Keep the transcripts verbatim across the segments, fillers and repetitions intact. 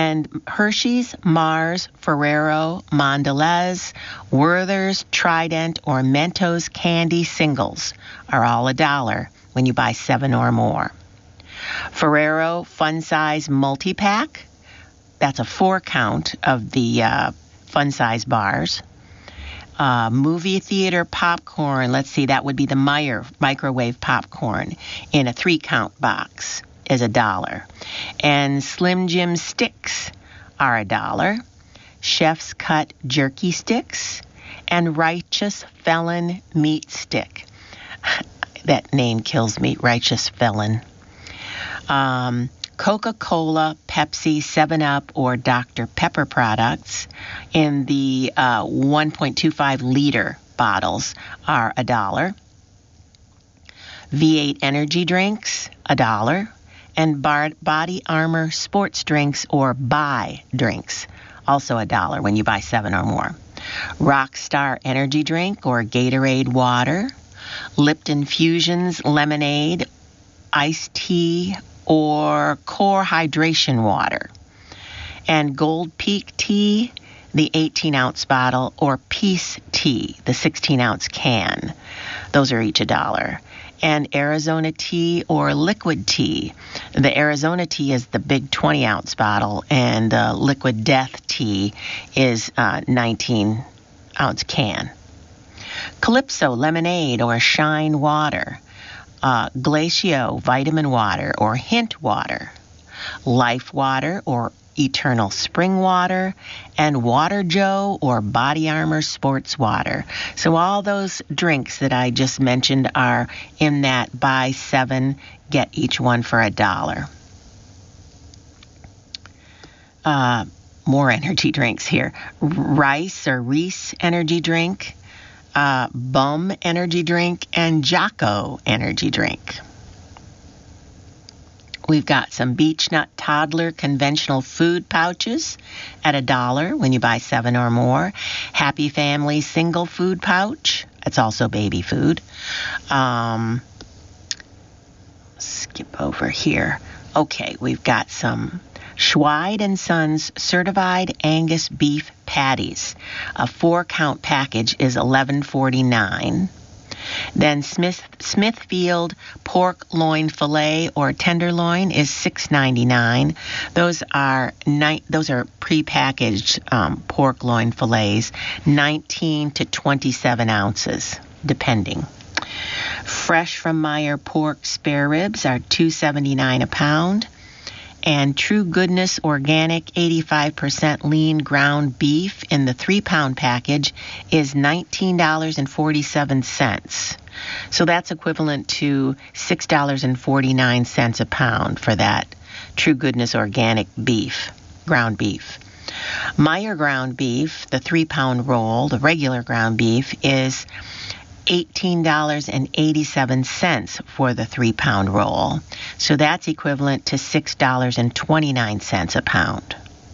And Hershey's, Mars, Ferrero, Mondelez, Werther's, Trident, or Mentos candy singles are all a dollar when you buy seven or more. Ferrero Fun Size Multi-Pack, that's a four count of the uh, Fun Size bars. Uh, movie theater popcorn, let's see, that would be the Meyer microwave popcorn in a three count box is a dollar. And Slim Jim sticks are a dollar. Chef's Cut jerky sticks and Righteous Felon meat stick. That name kills me, Righteous Felon. Um, Coca-Cola, Pepsi, seven up, or Doctor Pepper products in the uh, one point two five liter bottles are a dollar. V eight energy drinks, a dollar. And Bar- Body Armor sports drinks or buy drinks, also a dollar when you buy seven or more. Rockstar energy drink or Gatorade water. Lipton Fusions lemonade, iced tea, or Core hydration water. And Gold Peak tea, the eighteen ounce bottle, or Peace tea, the sixteen ounce can. Those are each a dollar. And Arizona tea or liquid tea. The Arizona tea is the big twenty ounce bottle, and uh, liquid death tea is uh, nineteen ounce can. Calypso lemonade or Shine water. Uh, Glacio vitamin water or Hint water. Life water or Eternal spring water, and Water Joe or Body Armor sports water. So all those drinks that I just mentioned are in that buy seven, get each one for a dollar. Uh, more energy drinks here. Rice or Reese energy drink, uh, Bum energy drink, and Jocko energy drink. We've got some Beech Nut Toddler conventional food pouches at a dollar when you buy seven or more. Happy Family single food pouch. It's also baby food. Um, skip over here. Okay, we've got some Schweid and Sons certified Angus beef patties. A four count package is eleven forty-nine. Then Smith Smithfield pork loin fillet or tenderloin is six ninety-nine. Those are ni- those are prepackaged um, pork loin fillets, nineteen to twenty-seven ounces, depending. Fresh from Meyer pork spare ribs are two seventy-nine a pound. And True Goodness Organic eighty-five percent lean ground beef in the three-pound package is nineteen dollars and forty-seven cents. So that's equivalent to six dollars and forty-nine cents a pound for that True Goodness Organic beef, ground beef. Meyer ground beef, the three-pound roll, the regular ground beef, is eighteen dollars and eighty-seven cents for the three-pound roll. So that's equivalent to six dollars and twenty-nine cents a pound.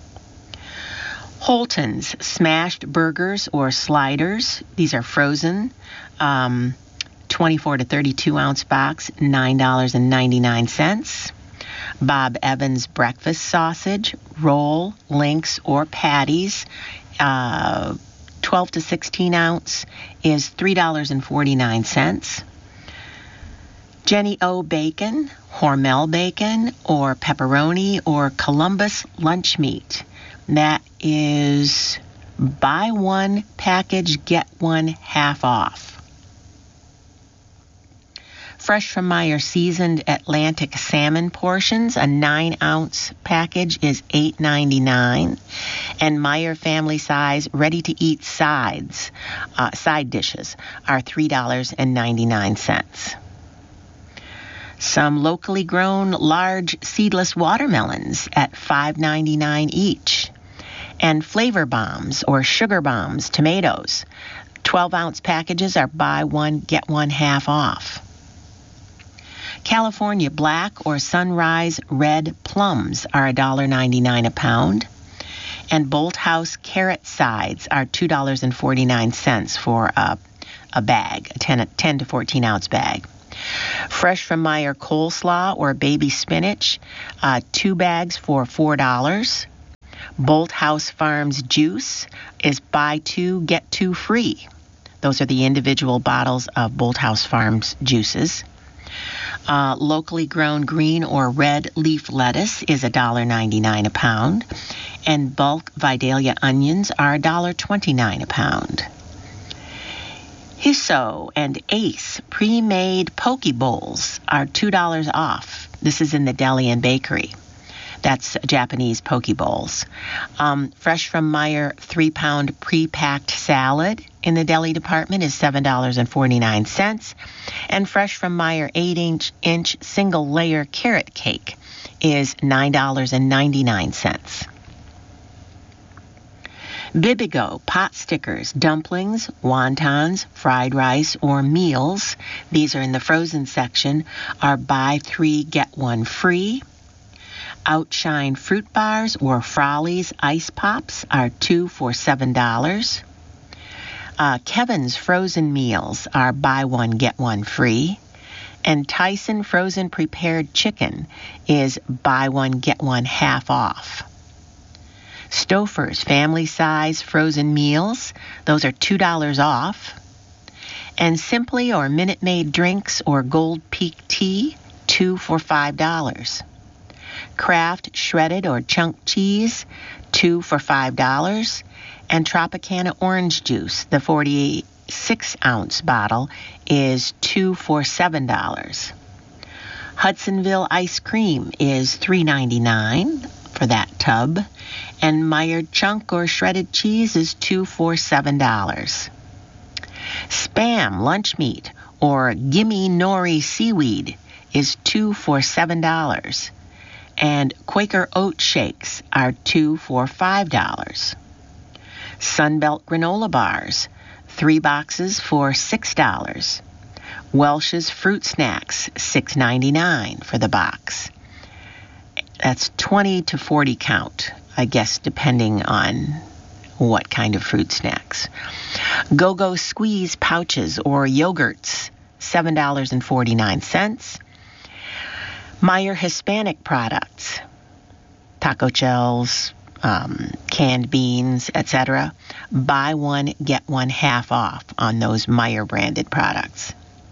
Holton's smashed burgers or sliders. These are frozen. Um, twenty-four to thirty-two ounce box, nine dollars and ninety-nine cents. Bob Evans breakfast sausage, roll, links, or patties. Uh, twelve to sixteen ounce is three dollars and forty-nine cents. Jenny O bacon, Hormel bacon, or pepperoni, or Columbus lunch meat. That is buy one package, get one half off. Fresh from Meyer seasoned Atlantic salmon portions, a nine ounce package is eight ninety-nine, and Meyer family size ready to eat sides, uh, side dishes are three dollars and ninety-nine cents. Some locally grown large seedless watermelons at five ninety-nine each, and Flavor Bombs or Sugar Bombs tomatoes, twelve ounce packages are buy one get one half off. California black or sunrise red plums are one dollar and ninety-nine cents a pound. And Bolthouse carrot sides are two dollars and forty-nine cents for a, a bag, a ten, ten to fourteen ounce bag. Fresh from Meyer coleslaw or baby spinach, uh, two bags for four dollars. Bolthouse Farms juice is buy two, get two free. Those are the individual bottles of Bolthouse Farms juices. Uh, locally grown green or red leaf lettuce is one dollar ninety-nine a pound, and bulk Vidalia onions are one dollar twenty-nine a pound. Hisso and Ace pre-made poke bowls are two dollars off. This is in the deli and bakery. That's Japanese poke bowls. Um, fresh from Meyer three-pound pre-packed salad in the deli department is seven dollars and forty-nine cents. And fresh from Meyer eight-inch inch single-layer carrot cake is nine dollars and ninety-nine cents. Bibigo pot stickers, dumplings, wontons, fried rice, or meals, these are in the frozen section, are buy three, get one free. Outshine fruit bars or Frollies ice pops are two for seven dollars. Uh, Kevin's frozen meals are buy one, get one free. And Tyson frozen prepared chicken is buy one, get one half off. Stouffer's family size frozen meals, those are two dollars off. And Simply or Minute Maid drinks or Gold Peak tea, two for five dollars. Kraft shredded or chunk cheese, two for five dollars. And Tropicana orange juice, the forty-six ounce bottle, is two for seven dollars. Hudsonville ice cream is three ninety-nine for that tub. And Meyer chunk or shredded cheese is two for seven dollars. Spam lunch meat or Gimme Nori seaweed is two for seven dollars. And Quaker oat shakes are two for five dollars. Sunbelt granola bars, three boxes for six dollars. Welch's fruit snacks, six ninety-nine for the box. That's twenty to forty count, I guess, depending on what kind of fruit snacks. Go-Go Squeeze pouches or yogurts, seven dollars and forty-nine cents. Meyer Hispanic products, taco shells, um, canned beans, et cetera. Buy one, get one half off on those Meyer branded products.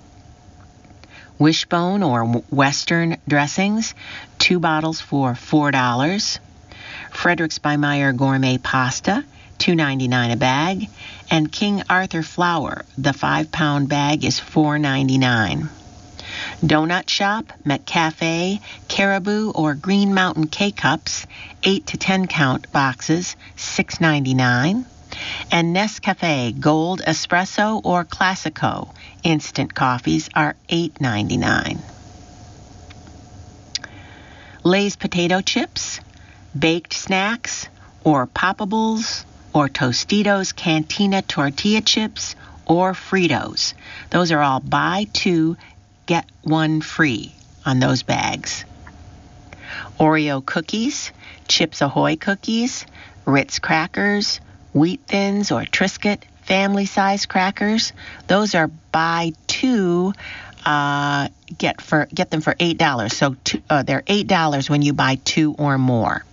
Wishbone or Western dressings, two bottles for four dollars. Fredericks by Meyer gourmet pasta, two ninety-nine a bag. And King Arthur flour, the five-pound bag is four ninety-nine. Donut Shop, McCafe, Caribou, or Green Mountain K-Cups, eight to ten count boxes, six ninety-nine. And Nescafe Gold Espresso or Classico instant coffees are eight ninety-nine. Lay's potato chips, baked snacks, or Poppables, or Tostitos Cantina tortilla chips, or Fritos. Those are all buy two, get one free on those bags. Oreo cookies, Chips Ahoy cookies, Ritz crackers, Wheat Thins or Triscuit family size crackers. Those are buy two, uh, get for get them for eight dollars. So two, uh, they're eight dollars when you buy two or more.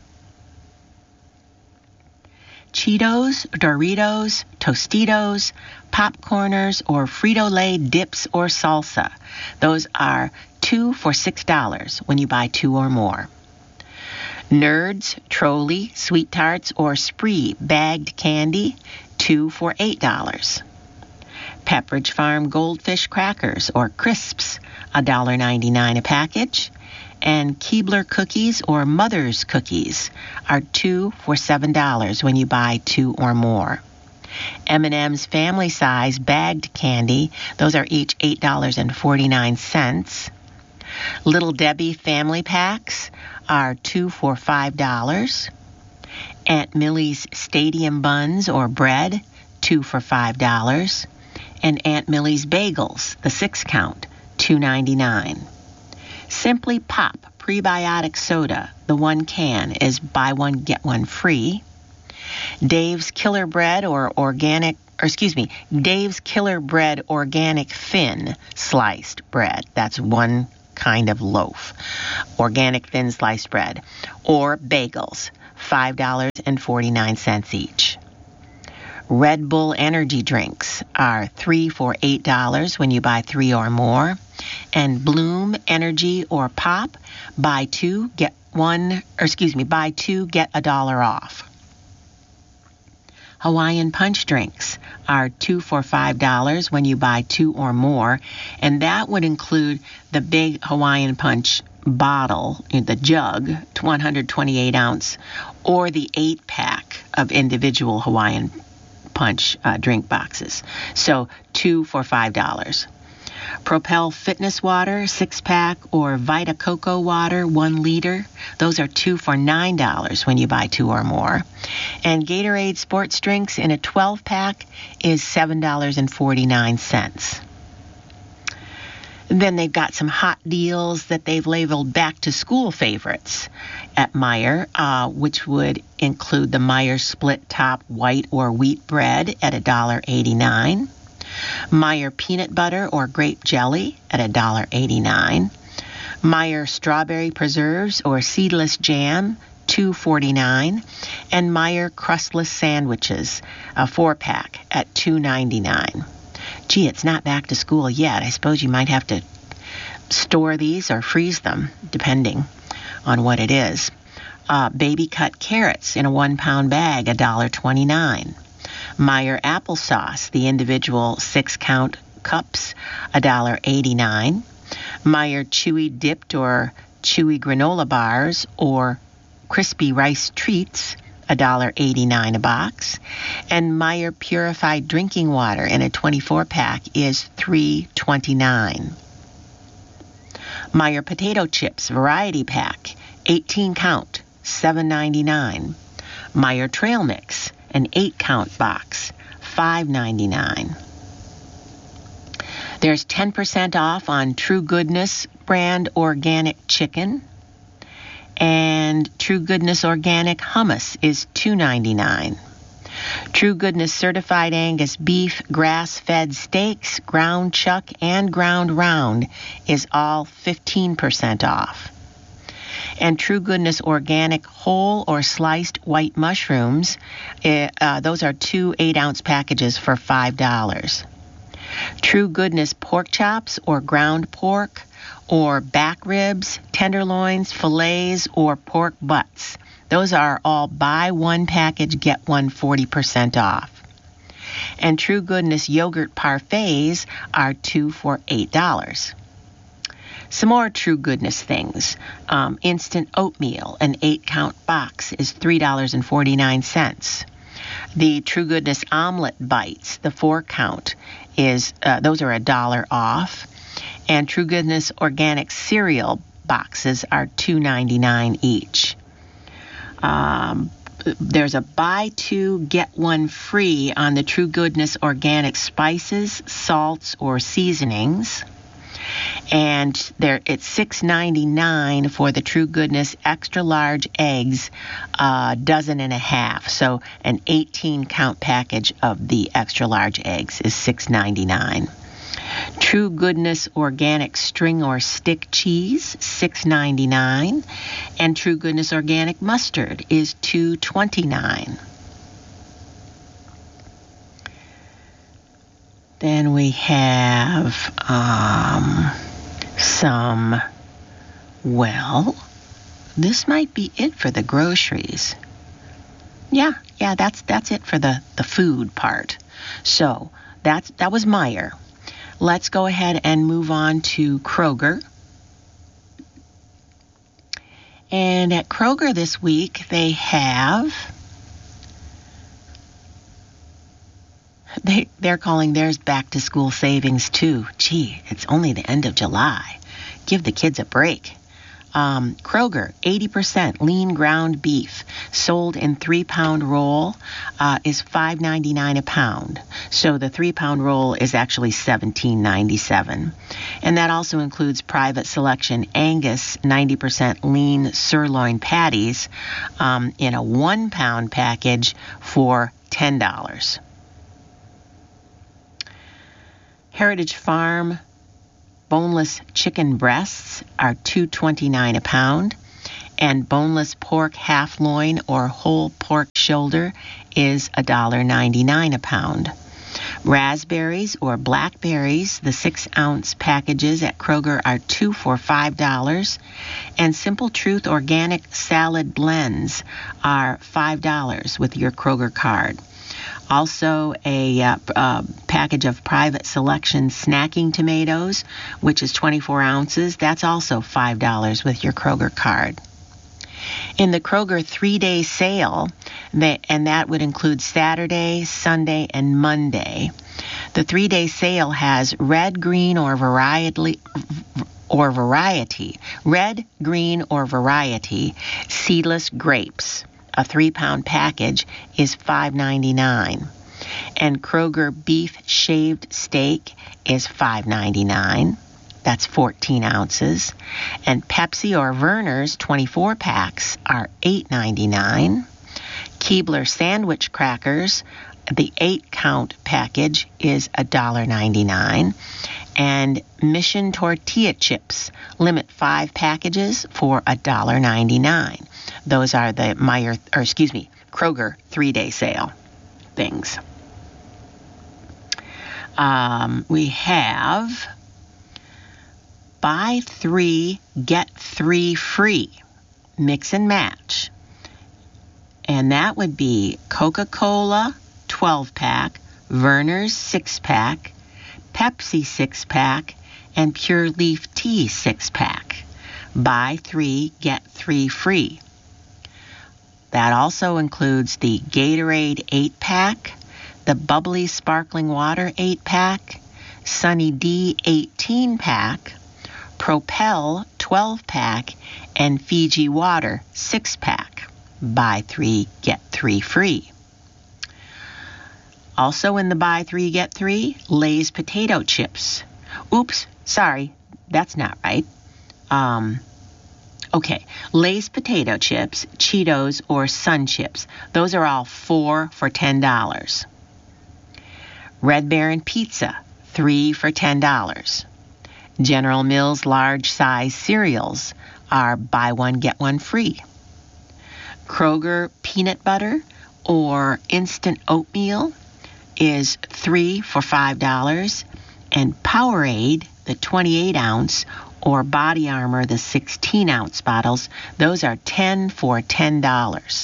Cheetos, Doritos, Tostitos, Popcorners, or Frito-Lay dips or salsa. Those are two for six dollars when you buy two or more. Nerds, Trolli, Sweet Tarts, or Spree bagged candy, two for eight dollars. Pepperidge Farm Goldfish crackers or crisps, one dollar ninety-nine a package. And Keebler cookies or Mother's cookies are two for seven dollars when you buy two or more. M and M's family size bagged candy, those are each eight dollars and forty-nine cents. Little Debbie family packs are two for five dollars. Aunt Millie's Stadium buns or bread, two for five dollars. And Aunt Millie's bagels, the six count, two ninety-nine. Simply Pop prebiotic soda, the one can, is buy one, get one free. Dave's Killer Bread or organic, or excuse me, Dave's Killer Bread organic thin sliced bread. That's one kind of loaf. Organic thin sliced bread. Or bagels, five dollars and forty-nine cents each. Red Bull energy drinks are three for eight dollars when you buy three or more. And Bloom Energy or Pop, buy two, get one, or excuse me, buy two, get a dollar off. Hawaiian Punch drinks are two for five dollars when you buy two or more, and that would include the big Hawaiian Punch bottle, the jug, one hundred twenty-eight ounce, or the eight pack of individual Hawaiian Punch uh, drink boxes. So two for five dollars. Propel Fitness Water, six pack, or Vita Coco Water, one liter. Those are two for nine dollars when you buy two or more. And Gatorade Sports Drinks in a twelve pack is seven dollars and forty-nine cents. Then they've got some hot deals that they've labeled back to school favorites at Meijer, uh, which would include the Meijer split top white or wheat bread at one dollar and eighty-nine cents. Meijer peanut butter or grape jelly at one dollar and eighty-nine cents. Meijer strawberry preserves or seedless jam, two dollars and forty-nine cents. And Meijer crustless sandwiches, a four pack at two dollars and ninety-nine cents. Gee, it's not back to school yet. I suppose you might have to store these or freeze them, depending on what it is. Uh, baby cut carrots in a one pound bag, one dollar and twenty-nine cents. Meijer applesauce, the individual six count cups, one dollar and eighty-nine cents. Meijer chewy dipped or chewy granola bars or crispy rice treats, one dollar and eighty-nine cents a box. And Meijer purified drinking water in a twenty-four pack is three dollars and twenty-nine cents. Meijer potato chips variety pack, eighteen count, seven dollars and ninety-nine cents. Meijer trail mix, an eight count box, five dollars and ninety-nine cents. There's ten percent off on True Goodness brand organic chicken. And True Goodness organic hummus is two dollars and ninety-nine cents. True Goodness certified Angus beef grass-fed steaks, ground chuck, and ground round is all fifteen percent off. And True Goodness organic whole or sliced white mushrooms, uh, those are two eight ounce packages for five dollars. True Goodness pork chops or ground pork, or back ribs, tenderloins, fillets, or pork butts. Those are all buy one package, get one forty percent off. And True Goodness yogurt parfaits are two for eight dollars. Some more True Goodness things. Um, instant oatmeal, an eight count box, is three dollars and forty-nine cents. The True Goodness omelet bites, the four count, is uh, those are a dollar off. And True Goodness organic cereal boxes are two dollars and ninety-nine cents each. Um, there's a buy two, get one free on the True Goodness organic spices, salts, or seasonings. And there, it's six dollars and ninety-nine cents for the True Goodness extra large eggs, a dozen and a half. So an eighteen count package of the extra large eggs is six dollars and ninety-nine cents. True Goodness organic string or stick cheese, six dollars and ninety-nine cents. And True Goodness organic mustard is two dollars and twenty-nine cents. Then we have um, some, well, this might be it for the groceries. Yeah, yeah, that's that's it for the, the food part. So that's that was Meijer. Let's go ahead and move on to Kroger. And at Kroger this week, they have, they, they're calling theirs back to school savings too. Gee, it's only the end of July. Give the kids a break. Um, Kroger, eighty percent lean ground beef sold in three pound roll uh, is five dollars and ninety-nine cents a pound. So the three pound roll is actually seventeen ninety-seven. And that also includes private selection Angus ninety percent lean sirloin patties um, in a one pound package for ten dollars. Heritage Farm boneless chicken breasts are two dollars and twenty-nine cents a pound, And boneless pork half loin or whole pork shoulder is one dollar and ninety-nine cents a pound. Raspberries or blackberries, the six-ounce packages at Kroger are two for five dollars, and Simple Truth organic salad blends are five dollars with your Kroger card. Also, a uh, uh, package of Private Selection snacking tomatoes, which is twenty-four ounces, that's also five dollars with your Kroger card. In the Kroger three-day sale, they, and that would include Saturday, Sunday, and Monday, the three-day sale has red, green, or variety, or variety, red, green, or variety seedless grapes. A three-pound package is five dollars and ninety-nine cents. And Kroger beef shaved steak is five dollars and ninety-nine cents. That's fourteen ounces. And Pepsi or Verner's twenty-four packs are eight dollars and ninety-nine cents. Keebler sandwich crackers, the eight-count package is one dollar and ninety-nine cents. And Mission tortilla chips limit five packages for one dollar and ninety-nine cents. Those are the Meyer, or excuse me, Kroger three-day sale things. Um, we have buy three, get three free. Mix and match. And that would be Coca-Cola twelve-pack, Verner's six-pack, Pepsi six-pack, and Pure Leaf Tea six-pack. Buy three, get three free. That also includes the Gatorade eight-pack, the Bubbly Sparkling Water eight-pack, Sunny D eighteen-pack, Propel twelve-pack, and Fiji Water six-pack. Buy three, get three free. Also in the buy three, get three, Lay's potato chips. Oops, sorry, that's not right. Um, okay, Lay's potato chips, Cheetos, or Sun Chips. Those are all four for ten dollars. Red Baron Pizza, three for ten dollars. General Mills large size cereals are buy one, get one free. Kroger peanut butter or instant oatmeal is three for five dollars. And Powerade, the twenty-eight ounce, or Body Armor, the sixteen ounce bottles, those are ten for ten dollars.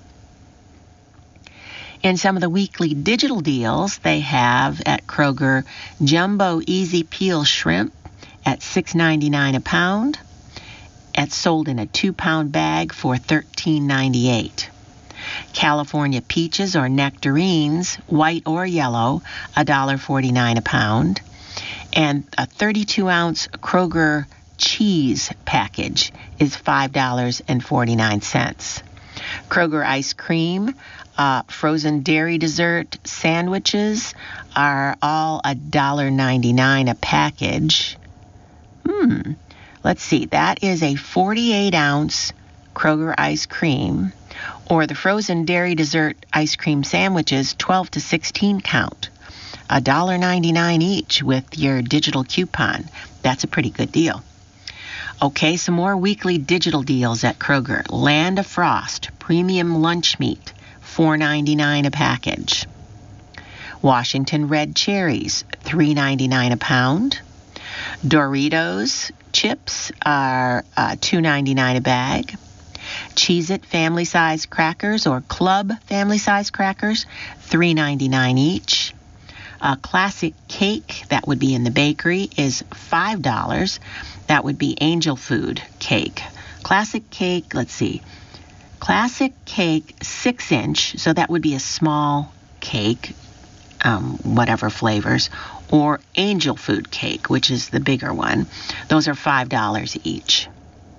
In some of the weekly digital deals they have at Kroger, Jumbo Easy Peel Shrimp at six ninety-nine a pound. It's sold in a two-pound bag for thirteen ninety-eight. California peaches or nectarines, white or yellow, one dollar and forty-nine cents a pound. And a thirty-two ounce Kroger cheese package is five dollars and forty-nine cents. Kroger ice cream, uh, frozen dairy dessert sandwiches are all one dollar and ninety-nine cents a package. Hmm, let's see, that is a forty-eight ounce Kroger ice cream, or the frozen dairy dessert ice cream sandwiches, twelve to sixteen count, one dollar and ninety-nine cents each with your digital coupon. That's a pretty good deal. Okay, some more weekly digital deals at Kroger. Land of Frost premium lunch meat, four ninety-nine a package. Washington red cherries, three ninety-nine a pound. Doritos chips are uh, two ninety-nine a bag. Cheez-It family size crackers or Club family size crackers, three ninety-nine each. A classic cake that would be in the bakery is five dollars. That would be Angel Food cake. Classic cake, let's see. Classic cake, six inch, so that would be a small cake, um, whatever flavors, or Angel Food cake, which is the bigger one. Those are five dollars each.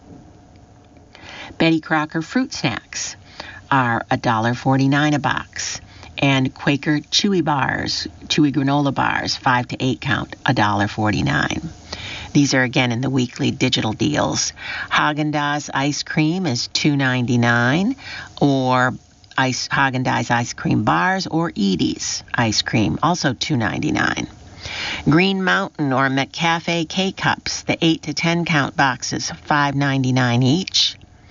Betty Crocker fruit snacks are one dollar and forty-nine cents a box. And Quaker Chewy bars, Chewy granola bars, five to eight count, one dollar and forty-nine cents. These are again in the weekly digital deals. Haagen-Dazs ice cream is two ninety-nine, or ice Haagen-Dazs ice cream bars, or Edie's ice cream, also two ninety-nine. Green Mountain or McCafe K-Cups, the eight to ten count boxes, five ninety-nine each.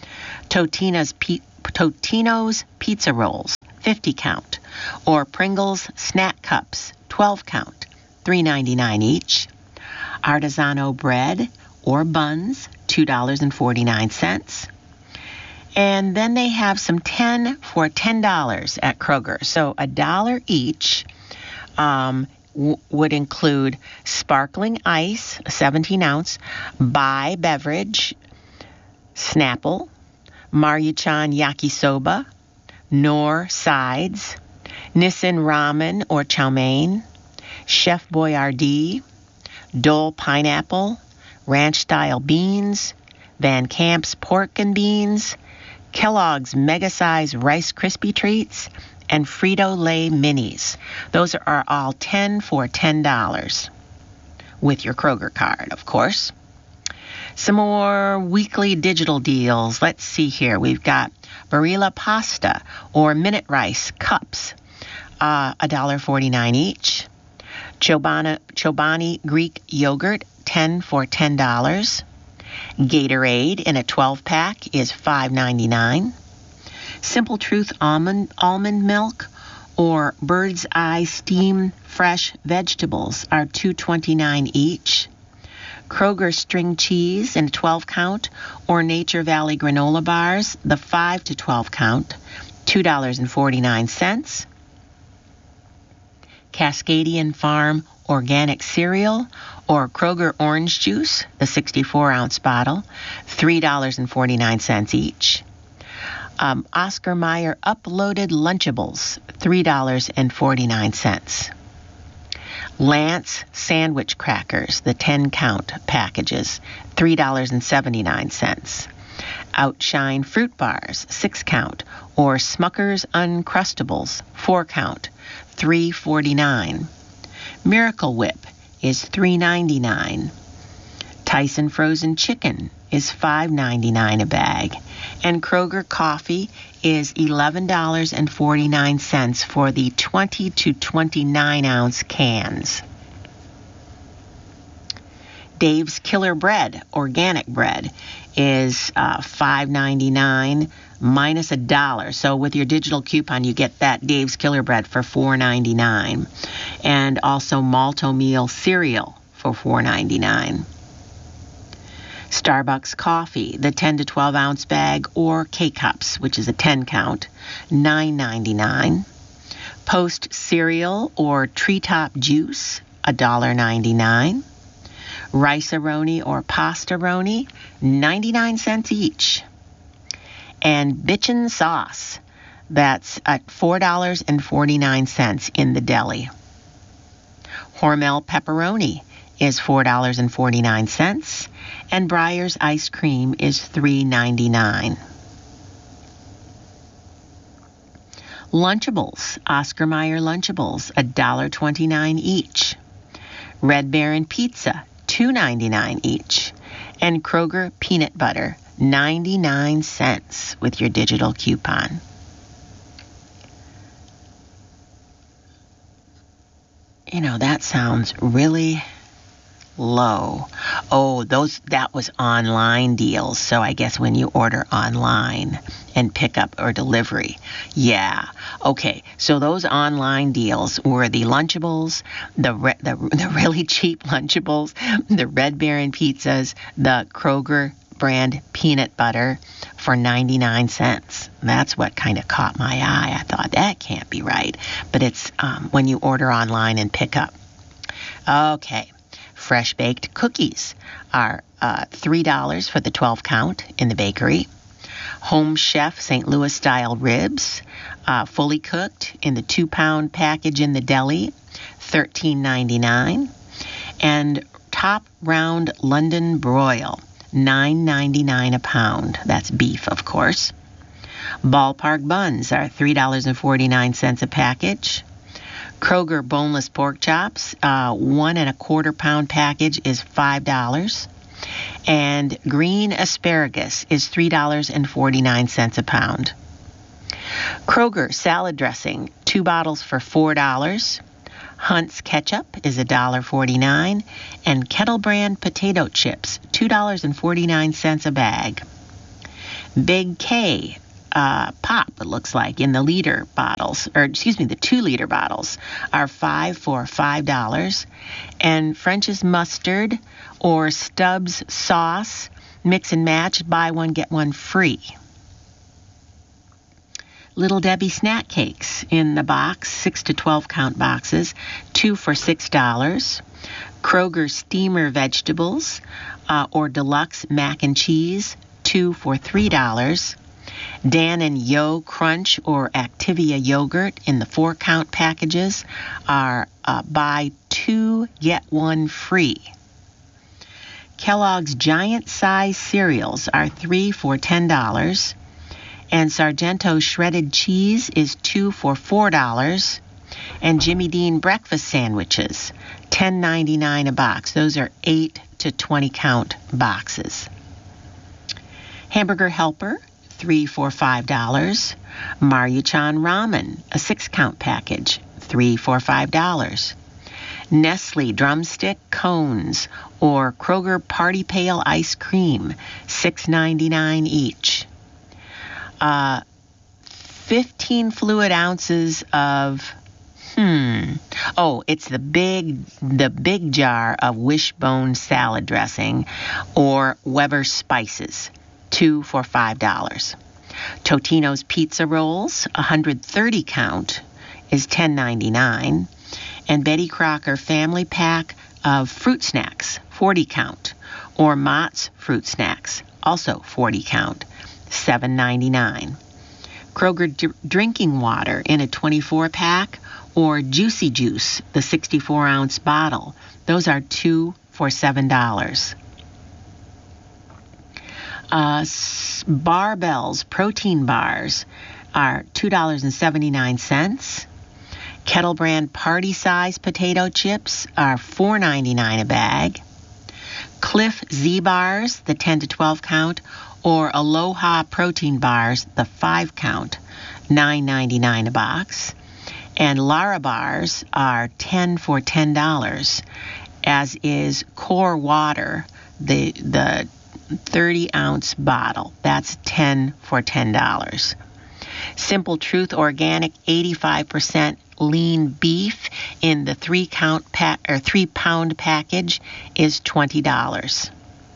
Totino's, P- Totino's Pizza Rolls, fifty count, or Pringles Snack Cups, twelve count, three ninety-nine each. Artisanal bread or buns, two dollars and forty-nine cents. And then they have some ten for ten dollars at Kroger. So a dollar each um, w- would include sparkling ice, a seventeen ounce, Bai beverage, Snapple, Maruchan yakisoba, Knorr sides, Nissin ramen or chow mein, Chef Boyardee, Dole pineapple, ranch-style beans, Van Camp's pork and beans, Kellogg's mega-size Rice Krispie Treats, and Frito-Lay Minis. Those are all ten for ten dollars with your Kroger card, of course. Some more weekly digital deals. Let's see here. We've got Barilla pasta or minute rice cups, uh, one dollar and forty-nine cents each. Chobani, Chobani Greek yogurt, ten for ten dollars. Gatorade in a twelve pack is five ninety-nine. Simple Truth almond almond milk or Bird's Eye steam fresh vegetables are two twenty-nine each. Kroger string cheese in a twelve count or Nature Valley granola bars, the five to twelve count, two dollars and forty-nine cents. Cascadian Farm organic cereal or Kroger orange juice, the sixty-four ounce bottle, three dollars and forty-nine cents each. Um, Oscar Mayer uploaded Lunchables, three dollars and forty-nine cents. Lance sandwich crackers, the ten count packages, three dollars and seventy-nine cents. Outshine fruit bars, six count, or Smucker's Uncrustables, four count, three forty-nine. Miracle Whip is three ninety-nine. Tyson frozen chicken is five ninety-nine a bag, and Kroger coffee is eleven dollars and forty-nine cents for the twenty to twenty-nine ounce cans. Dave's Killer Bread, organic bread, is uh, five ninety-nine minus a dollar. So with your digital coupon, you get that Dave's Killer Bread for four ninety-nine, and also Malto Meal cereal for four ninety-nine. Starbucks coffee, the ten to twelve ounce bag, or K-Cups, which is a ten count, nine ninety-nine. Post cereal or Treetop juice, one dollar and ninety-nine cents. Rice-A-Roni or Pasta-Roni, ninety-nine cents each. And Bitchin' sauce, that's at four dollars and forty-nine cents in the deli. Hormel pepperoni is four dollars and forty-nine cents, and Breyer's ice cream is three ninety-nine. Lunchables, Oscar Mayer Lunchables, one dollar and twenty-nine cents each. Red Baron pizza, two ninety-nine each. And Kroger peanut butter, ninety-nine cents with your digital coupon. You know, that sounds really low. Oh, those that was online deals. So I guess when you order online and pick up or delivery. Yeah. Okay. So those online deals were the Lunchables, the re- the, the really cheap Lunchables, the Red Baron pizzas, the Kroger brand peanut butter for ninety-nine cents. That's what kind of caught my eye. I thought that can't be right. But it's um, when you order online and pick up. Okay. Fresh baked cookies are uh, three dollars for the twelve count in the bakery. Home Chef Saint Louis style ribs, uh, fully cooked in the two pound package in the deli, thirteen ninety-nine. And Top Round London broil, nine ninety-nine a pound. That's beef, of course. Ballpark buns are three dollars and forty-nine cents a package. Kroger boneless pork chops, uh, one and a quarter pound package is five dollars. And green asparagus is three dollars and forty-nine cents a pound. Kroger salad dressing, two bottles for four dollars. Hunt's ketchup is one dollar and forty-nine cents. And Kettle brand potato chips, two dollars and forty-nine cents a bag. Big K uh, pop, it looks like, in the liter bottles, or excuse me, the two liter bottles are five for five dollars. And French's mustard or Stubbs sauce, mix and match, buy one, get one free. Little Debbie snack cakes in the box, six to twelve count boxes, two for six dollars. Kroger steamer vegetables uh, or deluxe mac and cheese, two for three dollars. Dan and Yo Crunch or Activia yogurt in the four count packages are uh, buy two, get one free. Kellogg's giant size cereals are three for ten dollars. And Sargento shredded cheese is two for four dollars. And Jimmy Dean breakfast sandwiches, ten ninety-nine a box. Those are eight to twenty count boxes. Hamburger Helper, three for five dollars. Maruchan Ramen, a six count package, three for five dollars. Nestle drumstick cones or Kroger Party Pail ice cream, six ninety-nine each. Uh, fifteen fluid ounces of, hmm, oh, it's the big, the big jar of Wishbone salad dressing or Weber spices, two for five dollars. Totino's pizza rolls, one hundred thirty count, is ten ninety-nine. And Betty Crocker family pack of fruit snacks, forty count, or Mott's fruit snacks, also forty count, seven ninety-nine. Kroger d- drinking water in a twenty-four pack or Juicy Juice, the sixty-four ounce bottle. Those are two for seven dollars. Uh, Barbells protein bars are two dollars and seventy-nine cents. Kettle Brand party size potato chips are four ninety-nine a bag. Cliff Z-bars, the ten to twelve count, or Aloha protein bars, the five count, nine ninety-nine a box. And Lara bars are ten for ten dollars, as is Core Water, the the thirty ounce bottle. That's ten for ten dollars. Simple Truth Organic eighty-five percent lean beef in the three count pa- or three pound package is twenty dollars.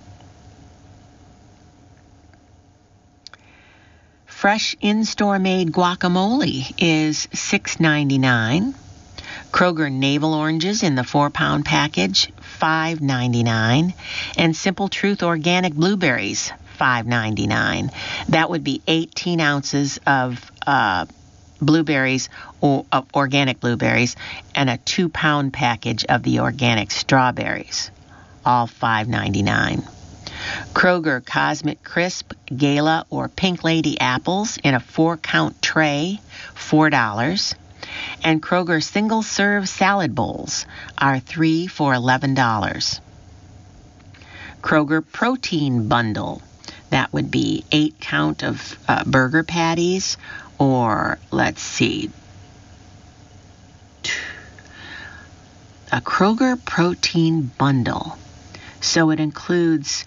Fresh in-store made guacamole is six ninety-nine. Kroger navel oranges in the four pound package, five ninety-nine. And Simple Truth organic blueberries, five ninety-nine. That would be eighteen ounces of uh, blueberries or uh, organic blueberries and a two pound package of the organic strawberries, all five ninety-nine. Kroger Cosmic Crisp Gala or Pink Lady apples in a four count tray, four dollars. And Kroger single serve salad bowls are three for eleven dollars. Kroger protein bundle, that would be eight count of uh, burger patties, or let's see, a Kroger protein bundle. So it includes,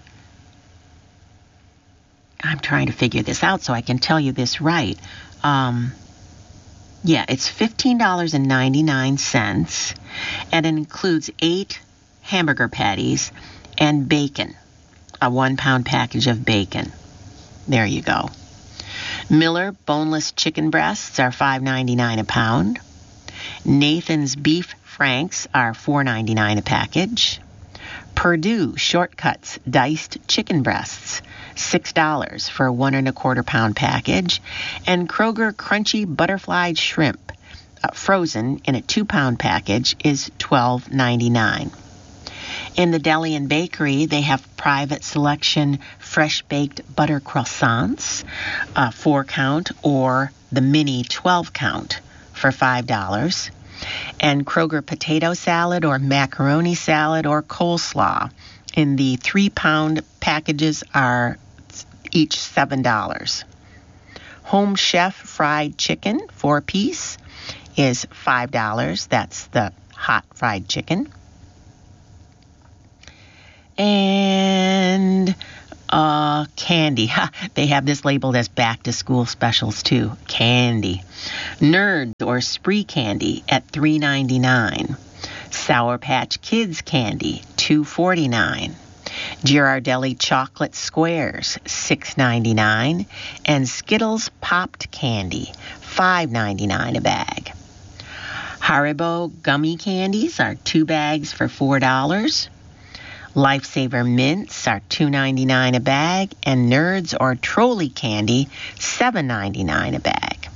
I'm trying to figure this out so I can tell you this right. Um, yeah, it's fifteen dollars and ninety-nine cents, and it includes eight hamburger patties and bacon, a one pound package of bacon. There you go. Miller boneless chicken breasts are five ninety-nine a pound. Nathan's beef franks are four ninety-nine a package. Perdue Shortcuts diced chicken breasts, six dollars for a one and a quarter pound package. And Kroger crunchy butterfly shrimp, uh, frozen in a two pound package, is twelve ninety-nine. In the deli and bakery, they have private selection fresh baked butter croissants, uh, four count, or the mini twelve count for five dollars. And Kroger potato salad or macaroni salad or coleslaw in the three pound packages are each seven dollars. Home Chef fried chicken, four piece, is five dollars. That's the hot fried chicken. And Uh, candy. Ha, they have this labeled as back-to-school specials, too. Candy. Nerds or Spree candy at three ninety-nine. Sour Patch Kids candy, two forty-nine. Ghirardelli chocolate squares, six ninety-nine. And Skittles popped candy, five ninety-nine a bag. Haribo gummy candies are two bags for four dollars. Lifesaver mints are two ninety-nine a bag, and Nerds or Trolley candy, seven ninety-nine a bag.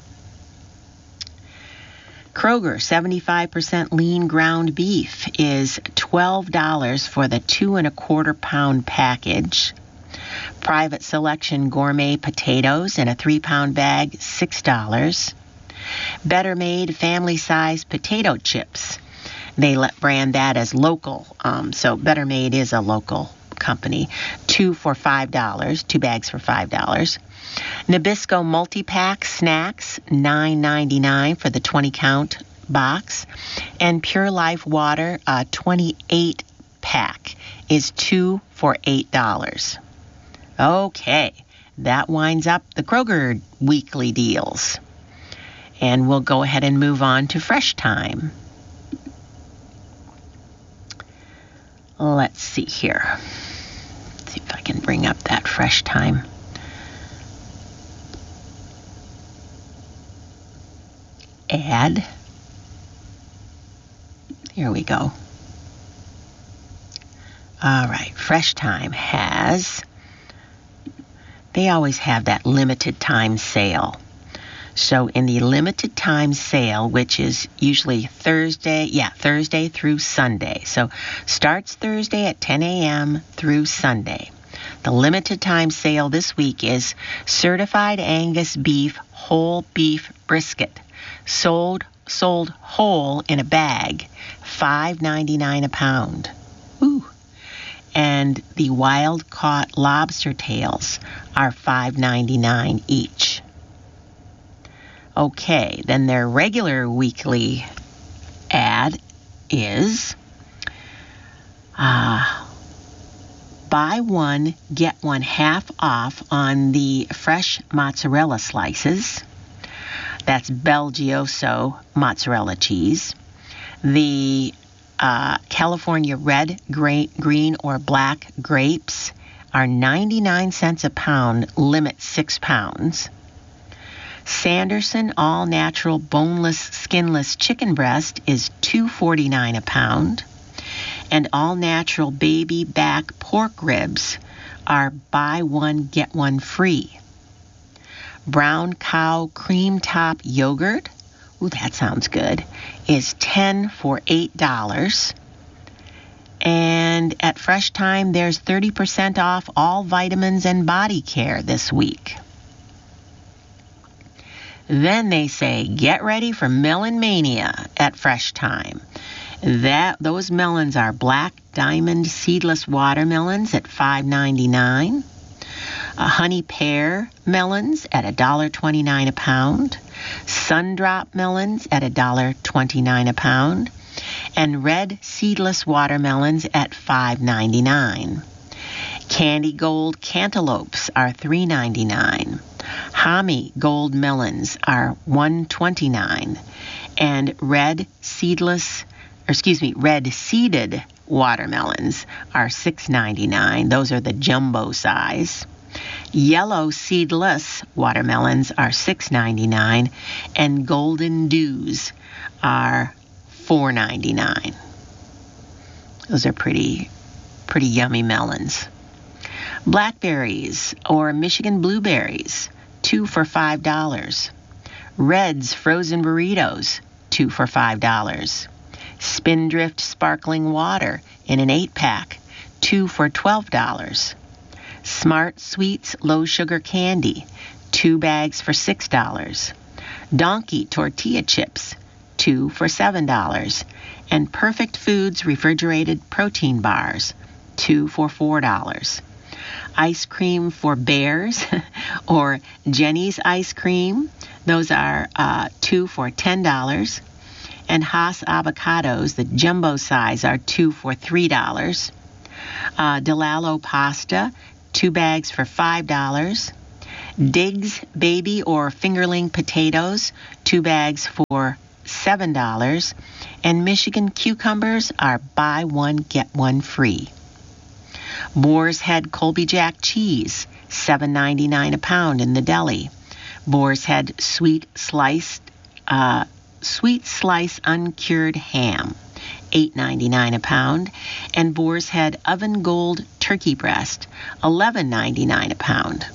Kroger seventy-five percent lean ground beef is twelve dollars for the two and a quarter pound package. Private Selection gourmet potatoes in a three pound bag, six dollars. Better Made family size potato chips. They let brand that as local. Um, so Better Made is a local company. Two for five dollars, two bags for five dollars. Nabisco multi-pack snacks, nine ninety-nine for the twenty count box. And Pure Life water, a twenty-eight pack, is two for eight dollars. Okay, that winds up the Kroger weekly deals. And we'll go ahead and move on to Fresh Time. Let's see here. Let's see if I can bring up that Fresh Time. Ad. Here we go. All right, Fresh Time has, they always have that limited time sale. So in the limited time sale, which is usually Thursday, yeah, Thursday through Sunday. So starts Thursday at ten a.m. through Sunday. The limited time sale this week is certified Angus beef, whole beef brisket, sold sold whole in a bag, five ninety-nine a pound. Ooh. And the wild caught lobster tails are five ninety-nine each. Okay, then their regular weekly ad is uh, buy one, get one half off on the fresh mozzarella slices. That's Belgioso mozzarella cheese. The uh, California red, gray, green, or black grapes are ninety-nine cents a pound, limit six pounds. Sanderson all-natural boneless, skinless chicken breast is two forty-nine a pound. And all-natural baby back pork ribs are buy one, get one free. Brown cow cream top yogurt, ooh, that sounds good, is ten for eight dollars. And at Fresh Time, there's thirty percent off all vitamins and body care this week. Then they say, get ready for Melon Mania at Fresh Time. That those melons are Black Diamond seedless watermelons at five ninety-nine. Uh, honey pear melons at one dollar twenty-nine a pound. Sundrop melons at one dollar twenty-nine a pound. And red seedless watermelons at five ninety-nine. Candy Gold cantaloupes are three ninety-nine. Hami Gold melons are one twenty-nine, and red seedless, or excuse me, red seeded watermelons are six ninety-nine. Those are the jumbo size. Yellow seedless watermelons are six ninety-nine, and Golden Dews are four ninety-nine. Those are pretty, pretty yummy melons. Blackberries or Michigan blueberries, two for five dollars. Red's frozen burritos, two for five dollars. Spindrift sparkling water in an eight pack, two for twelve dollars. Smart Sweets low sugar candy, two bags for six dollars. Donkey tortilla chips, two for seven dollars. And Perfect Foods refrigerated protein bars, two for four dollars. Ice cream for bears or Jenny's ice cream. Those are uh, two for ten dollars. And Haas avocados, the jumbo size, are two for three dollars. Uh, DeLallo pasta, two bags for five dollars. Diggs baby or fingerling potatoes, two bags for seven dollars. And Michigan cucumbers are buy one, get one free. Boar's Head Colby Jack cheese, seven ninety-nine a pound in the deli. Boar's Head sweet sliced, uh, sweet slice uncured ham, eight ninety-nine a pound. And Boar's Head Oven Gold turkey breast, eleven ninety-nine a pound.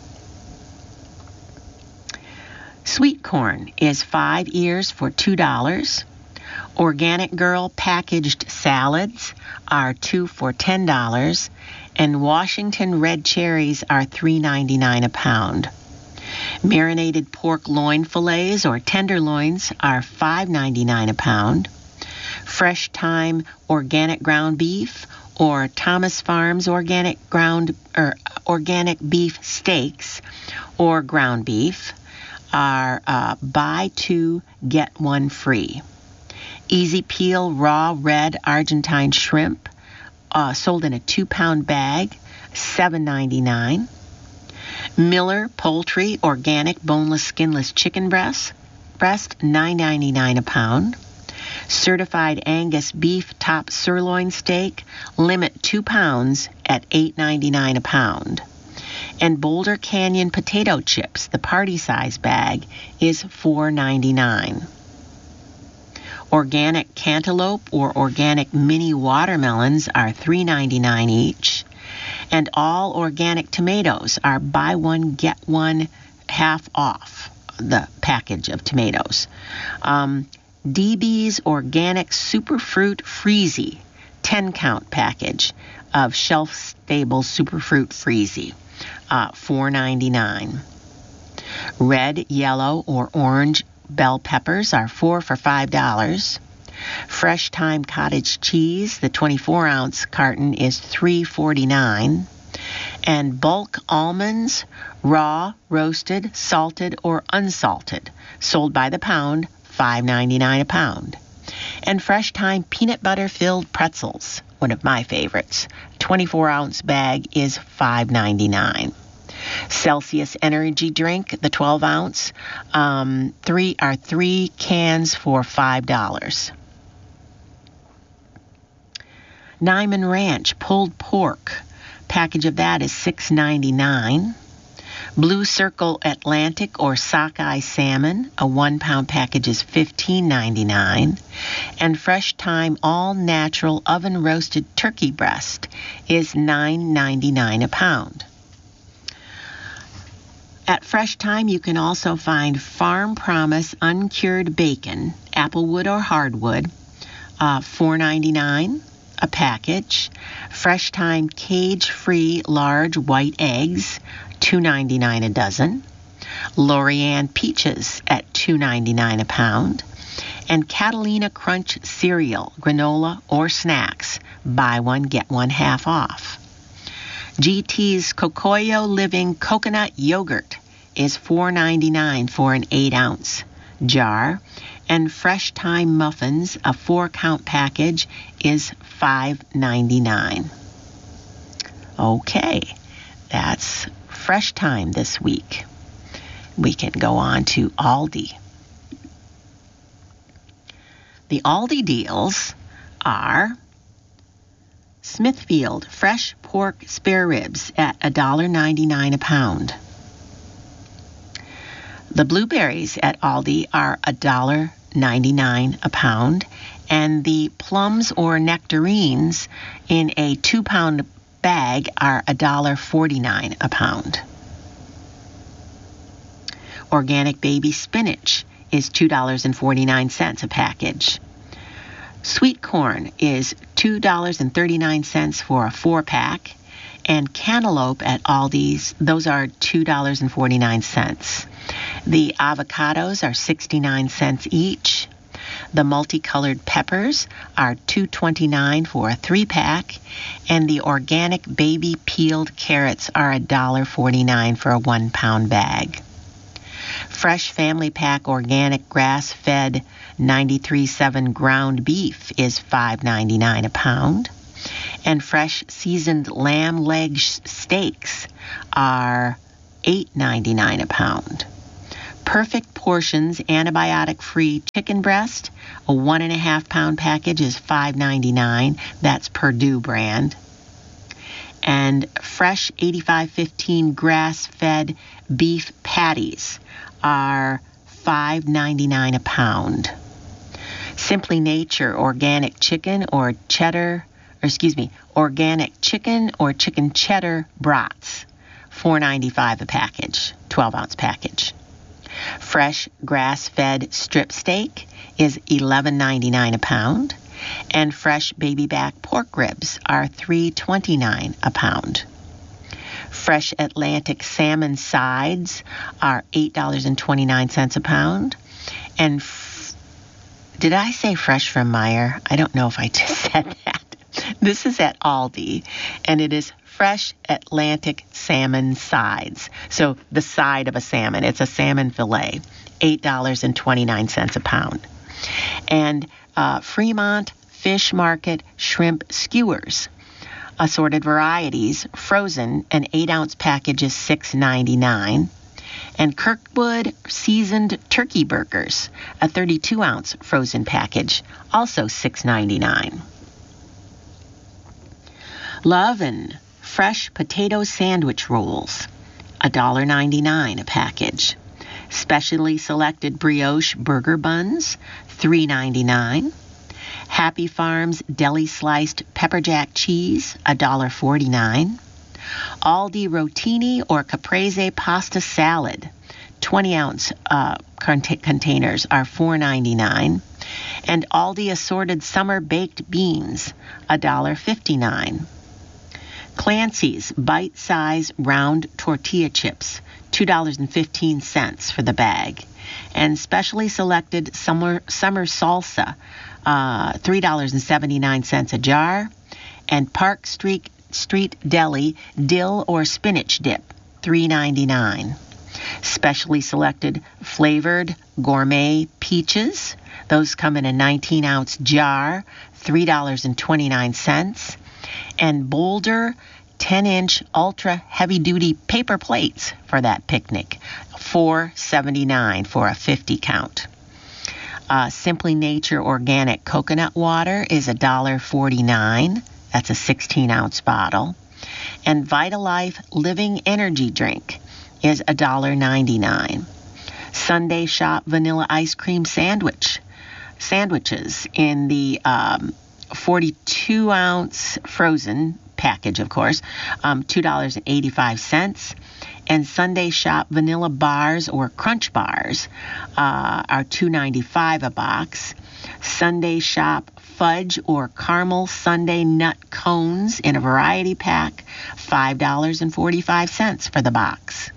Sweet corn is five ears for two dollars. Organic Girl packaged salads are two for ten dollars. And Washington red cherries are three ninety-nine a pound. Marinated pork loin fillets or tenderloins are five ninety-nine a pound. Fresh Thyme organic ground beef or Thomas Farms organic ground or organic beef steaks or ground beef are uh, buy two, get one free. Easy Peel raw red Argentine shrimp uh, sold in a two-pound bag, seven ninety-nine. Miller Poultry organic boneless skinless chicken breast, breast nine ninety-nine a pound. Certified Angus beef top sirloin steak, limit two pounds at eight ninety-nine a pound. And Boulder Canyon potato chips, the party size bag, is four ninety-nine. Organic cantaloupe or organic mini watermelons are three ninety-nine each. And all organic tomatoes are buy one, get one half off the package of tomatoes. Um, D B's Organic Superfruit Freezy, ten count package of shelf-stable Superfruit Freezy, uh, four ninety-nine. Red, yellow, or orange bell peppers are four for five dollars. Fresh Thyme cottage cheese, the twenty-four ounce carton, is three forty-nine. And bulk almonds, raw, roasted, salted, or unsalted, sold by the pound, five ninety-nine a pound. And Fresh Thyme peanut butter filled pretzels, one of my favorites, twenty-four ounce bag, is five ninety-nine. Celsius energy drink, the twelve ounce, um, three are three cans for five dollars. Nyman Ranch pulled pork, package of that is six ninety-nine. Blue Circle Atlantic or sockeye salmon, a one pound package, is fifteen ninety-nine. And Fresh Thyme all natural oven roasted turkey breast is nine ninety-nine a pound. At Fresh Thyme, you can also find Farm Promise uncured bacon, applewood or hardwood, uh, four ninety-nine a package. Fresh Thyme cage-free large white eggs, two ninety-nine a dozen. Lorianne peaches at two ninety-nine a pound. And Catalina Crunch cereal, granola, or snacks, buy one, get one half off. G T's Cocoyo Living Coconut Yogurt is four ninety-nine for an eight ounce jar. And Fresh Thyme muffins, a four count package, is five ninety-nine. Okay, that's Fresh Thyme this week. We can go on to Aldi. The Aldi deals are Smithfield fresh pork spare ribs at one dollar ninety-nine a pound. The blueberries at Aldi are one dollar ninety-nine a pound, and the plums or nectarines in a two pound bag are one dollar forty-nine a pound. Organic baby spinach is two dollars and forty-nine cents a package. Sweet corn is two dollars and thirty-nine cents for a four pack, and cantaloupe at Aldi's, those are two dollars and forty-nine cents. The avocados are sixty-nine cents each. The multicolored peppers are two twenty-nine for a three pack, and the organic baby peeled carrots are one dollar forty-nine for a one pound bag. Fresh Family Pack organic grass-fed ninety-three point seven ground beef is five ninety-nine a pound. And fresh seasoned lamb leg steaks are eight ninety-nine a pound. Perfect Portions antibiotic-free chicken breast, a one and a half pound package is five ninety-nine. That's Purdue brand. And fresh eighty-five fifteen grass-fed beef patties are five ninety-nine a pound. Simply Nature organic chicken or cheddar, or excuse me, organic chicken or chicken cheddar brats, four ninety-five a package, twelve ounce package. Fresh grass-fed strip steak is eleven ninety-nine a pound, and fresh baby back pork ribs are three twenty-nine a pound. Fresh Atlantic salmon sides are eight twenty-nine a pound, and f- did I say fresh from Meijer? I don't know if I just said that. This is at Aldi, and it is fresh Atlantic salmon sides. So the side of a salmon. It's a salmon fillet, eight twenty-nine a pound. And uh, Fremont Fish Market shrimp skewers, assorted varieties, frozen, an eight ounce package is six ninety-nine. And Kirkwood seasoned turkey burgers, a thirty-two ounce frozen package, also six ninety-nine. Loven fresh potato sandwich rolls, one ninety-nine a package. Specially selected brioche burger buns, three ninety-nine. Happy Farms deli sliced pepper jack cheese, one forty-nine. Aldi rotini or caprese pasta salad, twenty ounce uh, cont- containers are four ninety-nine. And Aldi assorted summer baked beans, one fifty-nine. Clancy's bite-size round tortilla chips, two fifteen for the bag. And specially selected summer summer salsa, uh, three seventy-nine a jar. And Park Street Street Deli dill or spinach dip, three ninety-nine. Specially selected flavored gourmet peaches. Those come in a nineteen ounce jar, three twenty-nine. And Boulder ten inch ultra heavy-duty paper plates for that picnic, four seventy-nine for a fifty count. Uh, Simply Nature organic coconut water is one forty-nine. That's a sixteen ounce bottle. And Vitalife Living Energy Drink is one ninety-nine. Sunday Shop Vanilla Ice Cream Sandwich. Sandwiches in the um, forty-two ounce frozen package, of course, um, two eighty-five. And Sunday Shop Vanilla Bars or Crunch Bars uh, are two ninety-five a box. Sunday Shop Fudge or Caramel Sundae Nut Cones in a variety pack, five forty-five for the box.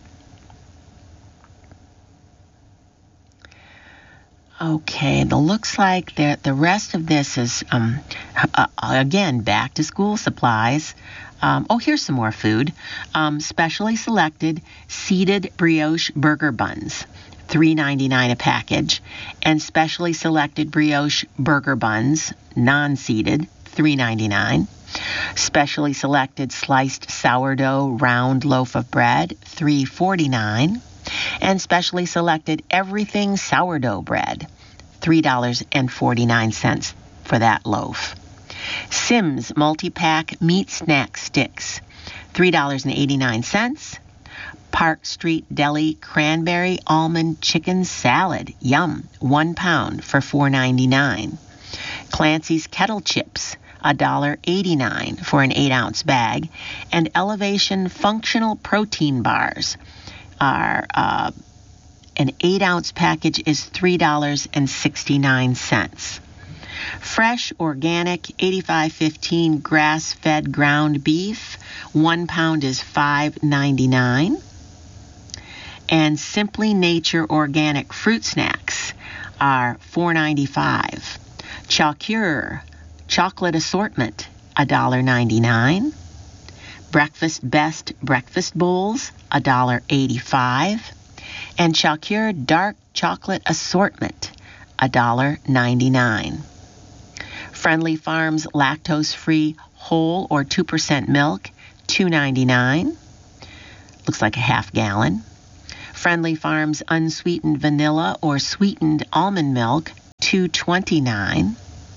Okay, it looks like the, the rest of this is, um, uh, again, back to school supplies. Um, oh, here's some more food. Um, specially selected seeded brioche burger buns, three ninety-nine a package. And specially selected brioche burger buns, non-seeded, three ninety-nine. Specially selected sliced sourdough round loaf of bread, three forty-nine. And specially selected everything sourdough bread, three forty-nine for that loaf. Sims multi-pack meat snack sticks, three eighty-nine. Park Street Deli cranberry almond chicken salad, yum, one pound for four ninety-nine. Clancy's kettle chips, one eighty-nine for an eight ounce bag. And Elevation functional protein bars are uh, an eight ounce package is three sixty-nine. Fresh, organic, eighty-five fifteen grass-fed ground beef, one pound is five ninety-nine. And Simply Nature organic fruit snacks are four ninety-five. Chocure chocolate assortment, one ninety-nine. Breakfast Best breakfast bowls, one eighty-five. And Chocure dark chocolate assortment, one ninety-nine. Friendly Farms lactose-free whole or two percent milk, two ninety-nine. Looks like a half gallon. Friendly Farms unsweetened vanilla or sweetened almond milk, two twenty-nine.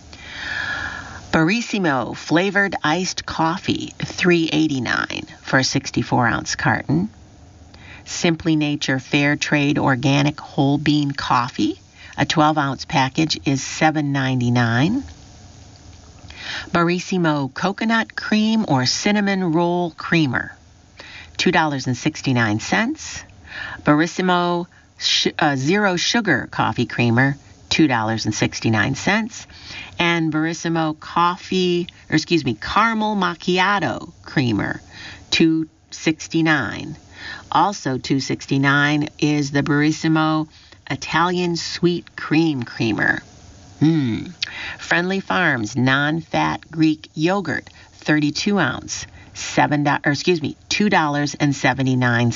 Barissimo flavored iced coffee, three eighty-nine for a sixty-four ounce carton. Simply Nature Fair Trade Organic Whole Bean Coffee, a twelve ounce package is seven ninety-nine. Barissimo Coconut Cream or Cinnamon Roll Creamer, two sixty-nine. Barissimo sh- uh, Zero Sugar Coffee Creamer, two sixty-nine. And Barissimo Coffee, or excuse me, Caramel Macchiato Creamer, two sixty-nine. Also two sixty-nine is the Barissimo Italian Sweet Cream Creamer. Hmm. Friendly Farms non-fat Greek yogurt, thirty-two ounce, seven or excuse me, two seventy-nine.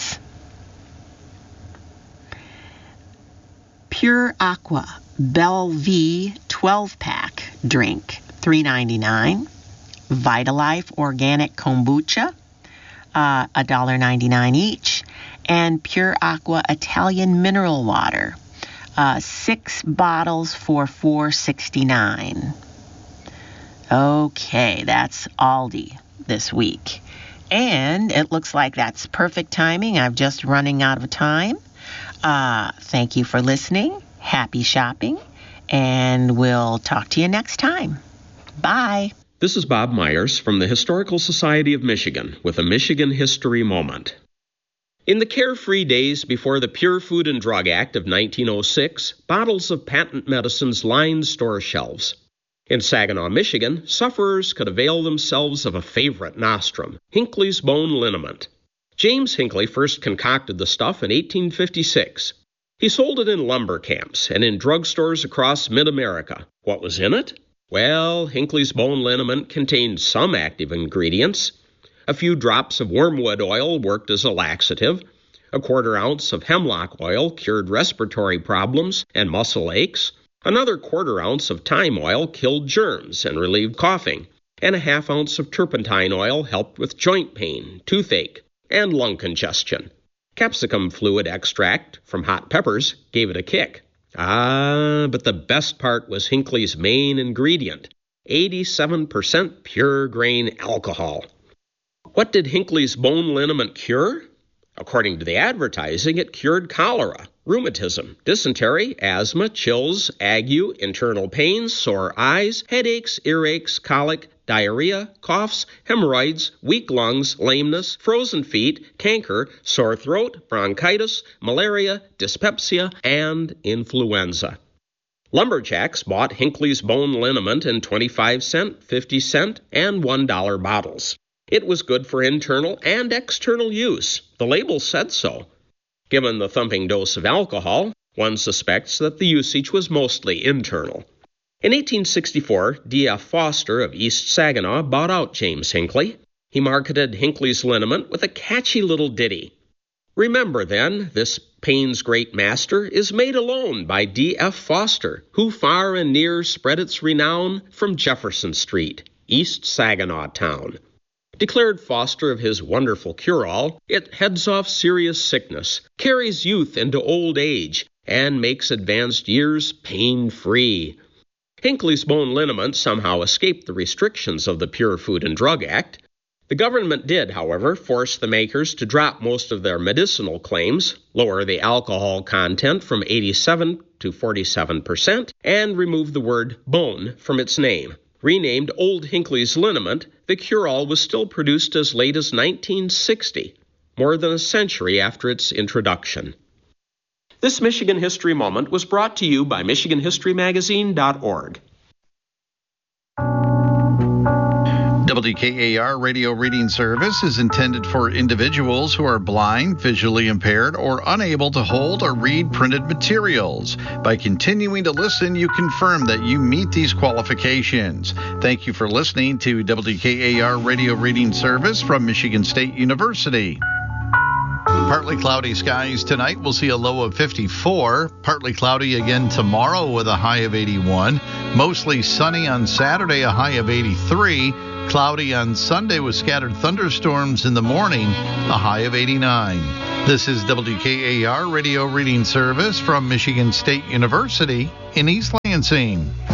Pure Aqua Bellevue twelve pack drink, three ninety-nine. Vitalife Organic Kombucha, uh, one ninety-nine each. And Pure Aqua Italian Mineral Water, uh, six bottles for four sixty-nine. Okay, that's Aldi this week. And it looks like that's perfect timing. I'm just running out of time. Uh, thank you for listening. Happy shopping. And we'll talk to you next time. Bye. This is Bob Myers from the Historical Society of Michigan with a Michigan History Moment. In the carefree days before the Pure Food and Drug Act of nineteen oh six, bottles of patent medicines lined store shelves. In Saginaw, Michigan, sufferers could avail themselves of a favorite nostrum, Hinckley's Bone Liniment. James Hinckley first concocted the stuff in eighteen fifty-six. He sold it in lumber camps and in drugstores across mid-America. What was in it? Well, Hinckley's Bone Liniment contained some active ingredients. A few drops of wormwood oil worked as a laxative. A quarter ounce of hemlock oil cured respiratory problems and muscle aches. Another quarter ounce of thyme oil killed germs and relieved coughing. And a half ounce of turpentine oil helped with joint pain, toothache, and lung congestion. Capsicum fluid extract from hot peppers gave it a kick. Ah, but the best part was Hinckley's main ingredient, eighty-seven percent pure grain alcohol. What did Hinckley's Bone Liniment cure? According to the advertising, it cured cholera, rheumatism, dysentery, asthma, chills, ague, internal pains, sore eyes, headaches, earaches, colic, diarrhea, coughs, hemorrhoids, weak lungs, lameness, frozen feet, canker, sore throat, bronchitis, malaria, dyspepsia, and influenza. Lumberjacks bought Hinckley's Bone Liniment in twenty-five cent, fifty cent, and one dollar bottles. It was good for internal and external use. The label said so. Given the thumping dose of alcohol, one suspects that the usage was mostly internal. In eighteen sixty-four, D F Foster of East Saginaw bought out James Hinckley. He marketed Hinckley's Liniment with a catchy little ditty. Remember, then, this pain's great master is made alone by D F Foster, who far and near spread its renown from Jefferson Street, East Saginaw town. Declared Foster of his wonderful cure-all, it heads off serious sickness, carries youth into old age, and makes advanced years pain-free. Hinckley's Bone Liniment somehow escaped the restrictions of the Pure Food and Drug Act. The government did, however, force the makers to drop most of their medicinal claims, lower the alcohol content from eighty-seven to forty-seven percent, and remove the word bone from its name. Renamed Old Hinckley's Liniment, the cure-all was still produced as late as nineteen sixty, more than a century after its introduction. This Michigan History Moment was brought to you by Michigan History Magazine dot org. W K A R Radio Reading Service is intended for individuals who are blind, visually impaired, or unable to hold or read printed materials. By continuing to listen, you confirm that you meet these qualifications. Thank you for listening to W K A R Radio Reading Service from Michigan State University. Partly cloudy skies tonight. We'll see a low of fifty-four. Partly cloudy again tomorrow with a high of eighty-one. Mostly sunny on Saturday, a high of eighty-three. Cloudy on Sunday with scattered thunderstorms in the morning, a high of eighty-nine. This is W K A R Radio Reading Service from Michigan State University in East Lansing.